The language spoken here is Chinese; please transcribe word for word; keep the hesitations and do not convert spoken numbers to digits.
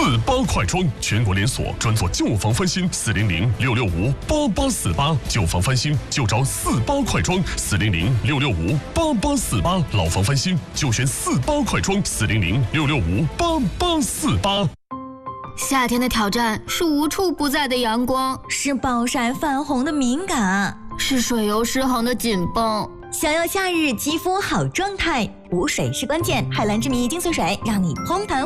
八快装，全国连锁，专做旧房翻新。四零零六六五八八四八，旧房翻新就找四八快装。四零零六六五八八四八，老房翻新就选四八快装。四零零六六五八八四八。 夏天的挑战是无处不在的阳光， 是暴晒泛红的敏感， 是水油失衡的紧绷。 想要夏日肌肤好状态，补水是关键。海蓝之谜精粹水，让你嘭弹